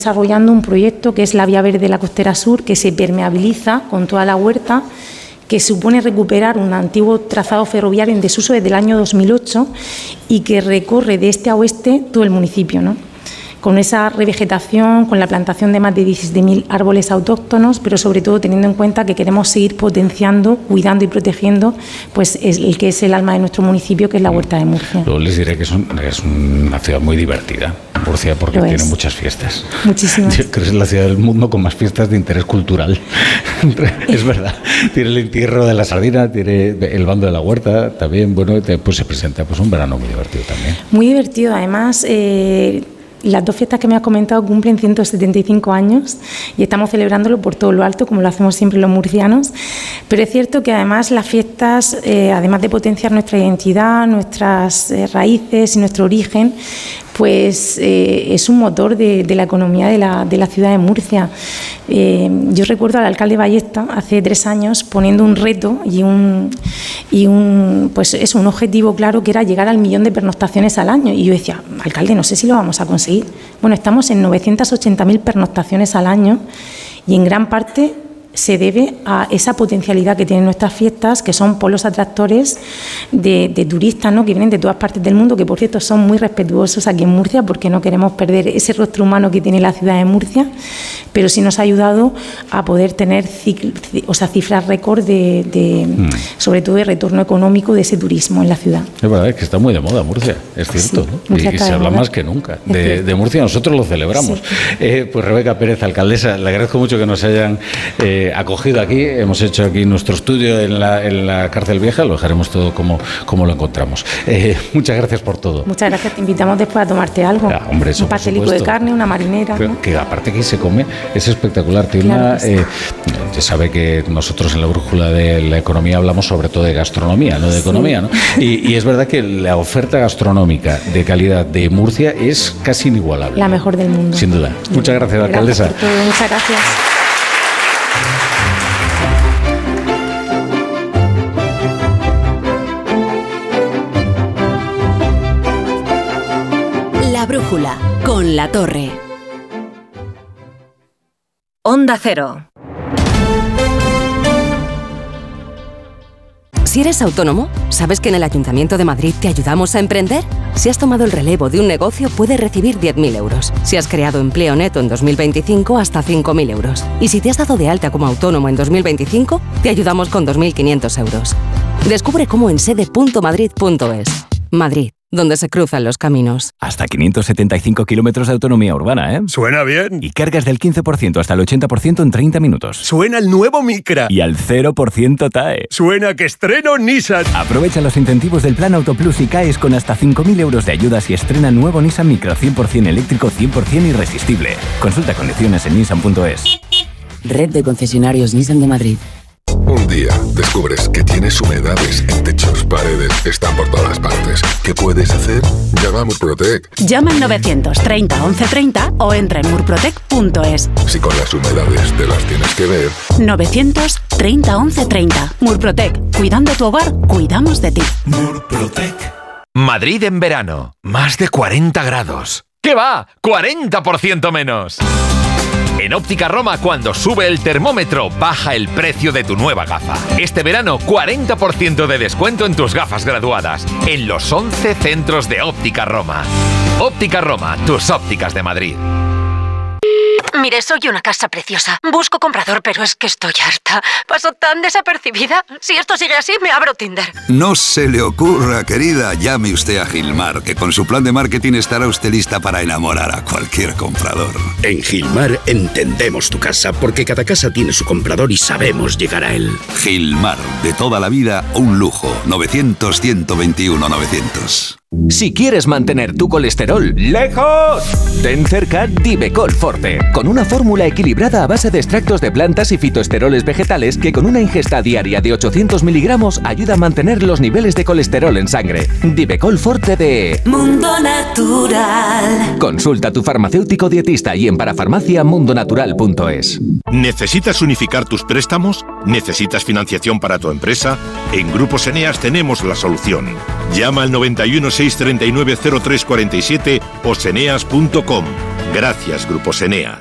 desarrollando un proyecto que es la Vía Verde de la Costera Sur, que se permeabiliza con toda la huerta, que supone recuperar un antiguo trazado ferroviario en desuso desde el año 2008 y que recorre de este a oeste todo el municipio, ¿no? Con esa revegetación, con la plantación de más de 17.000 árboles autóctonos, pero sobre todo teniendo en cuenta que queremos seguir potenciando, cuidando y protegiendo pues el que es el alma de nuestro municipio, que es la Huerta de Murcia. Luego les diré que es una ciudad muy divertida, Murcia, porque tiene muchas fiestas. Muchísimas. Yo creo que es la ciudad del mundo con más fiestas de interés cultural. Es verdad. Tiene el entierro de la sardina, tiene el bando de la huerta, también, bueno, pues se presenta pues un verano muy divertido también. Muy divertido, además. Las dos fiestas que me has comentado cumplen 175 años y estamos celebrándolo por todo lo alto, como lo hacemos siempre los murcianos. Pero es cierto que además las fiestas, además de potenciar nuestra identidad, nuestras raíces y nuestro origen, pues es un motor de la economía de la ciudad de Murcia. Yo recuerdo al alcalde Ballesta hace 3 años poniendo un reto y un objetivo claro, que era llegar al 1.000.000 de pernoctaciones al año. Y yo decía, alcalde, no sé si lo vamos a conseguir. Bueno, estamos en 980.000 pernoctaciones al año y en gran parte se debe a esa potencialidad que tienen nuestras fiestas, que son polos atractores de turistas, ¿no?, que vienen de todas partes del mundo, que por cierto son muy respetuosos aquí en Murcia, porque no queremos perder ese rostro humano que tiene la ciudad de Murcia, pero sí nos ha ayudado a poder tener cifras récord sobre todo de retorno económico de ese turismo en la ciudad. Es verdad, es que está muy de moda Murcia, es cierto, sí, ¿no? Y se habla más que nunca de Murcia, nosotros lo celebramos. Sí. Pues Rebeca Pérez, alcaldesa, le agradezco mucho que nos hayan acogido aquí. Hemos hecho aquí nuestro estudio en la Cárcel Vieja, lo dejaremos todo como lo encontramos. Muchas gracias por todo. Muchas gracias, te invitamos después a tomarte algo. Hombre, un pastelico de carne, una marinera, ¿no? Que aparte aquí se come, es espectacular. Claro, ya sabe que nosotros en la Brújula de la Economía hablamos sobre todo de gastronomía, no de economía, ¿no? Y es verdad que la oferta gastronómica de calidad de Murcia es casi inigualable. La mejor del mundo. Sin duda. Muchas gracias, alcaldesa. Gracias por todo. Muchas gracias. La Brújula, con La Torre. Onda Cero. Si eres autónomo, ¿sabes que en el Ayuntamiento de Madrid te ayudamos a emprender? Si has tomado el relevo de un negocio, puedes recibir 10.000 euros. Si has creado empleo neto en 2025, hasta 5.000 euros. Y si te has dado de alta como autónomo en 2025, te ayudamos con 2.500 euros. Descubre cómo en sede.madrid.es. Madrid, donde se cruzan los caminos. Hasta 575 kilómetros de autonomía urbana, ¿eh? Suena bien. Y cargas del 15% hasta el 80% en 30 minutos. Suena el nuevo Micra. Y al 0% TAE. Suena que estreno Nissan. Aprovecha los incentivos del Plan Autoplus y caes con hasta 5.000 euros de ayudas y estrena nuevo Nissan Micra 100% eléctrico, 100% irresistible. Consulta condiciones en nissan.es. Red de concesionarios Nissan de Madrid. Un día descubres que tienes humedades en techos, paredes, están por todas partes. ¿Qué puedes hacer? Llama a Murprotec. Llama al 930 1130 o entra en murprotec.es. Si con las humedades te las tienes que ver. 930 1130. Murprotec. Cuidando tu hogar, cuidamos de ti. Murprotec. Madrid en verano. Más de 40 grados. ¿Qué va? ¡40% menos! En Óptica Roma, cuando sube el termómetro, baja el precio de tu nueva gafa. Este verano, 40% de descuento en tus gafas graduadas, en los 11 centros de Óptica Roma. Óptica Roma, tus ópticas de Madrid. Mire, soy una casa preciosa. Busco comprador, pero es que estoy harta. Paso tan desapercibida. Si esto sigue así, me abro Tinder. No se le ocurra, querida. Llame usted a Gilmar, que con su plan de marketing estará usted lista para enamorar a cualquier comprador. En Gilmar entendemos tu casa, porque cada casa tiene su comprador y sabemos llegar a él. Gilmar, de toda la vida, un lujo. 900-121-900. Si quieres mantener tu colesterol lejos, ten cerca Divecol Forte, con una fórmula equilibrada a base de extractos de plantas y fitoesteroles vegetales que con una ingesta diaria de 800 miligramos ayuda a mantener los niveles de colesterol en sangre. Divecol Forte de Mundo Natural. Consulta a tu farmacéutico dietista y en parafarmaciamundonatural.es. ¿Necesitas unificar tus préstamos? ¿Necesitas financiación para tu empresa? En Grupos Eneas tenemos la solución. Llama al 91 639 0347 o seneas.com. Gracias, Grupo Senea.